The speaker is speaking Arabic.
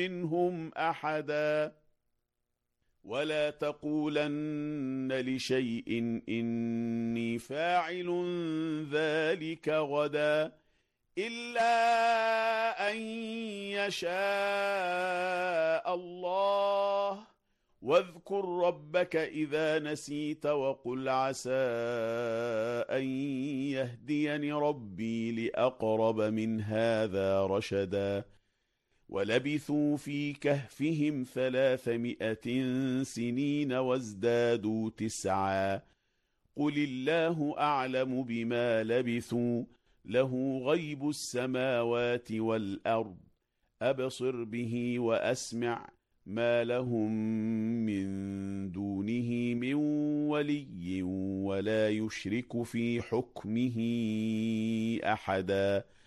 منهم أحدا ولا تقولن لشيء إني فاعل ذلك غدا إلا أن يشاء الله واذكر ربك إذا نسيت وقل عسى أن يهديني ربي لأقرب من هذا رشدا ولبثوا في كهفهم 300 سنين وازدادوا 9 قل الله أعلم بما لبثوا له غيب السماوات والأرض أبصر به وأسمع ما لهم من دونه من ولي ولا يشرك في حكمه أحدا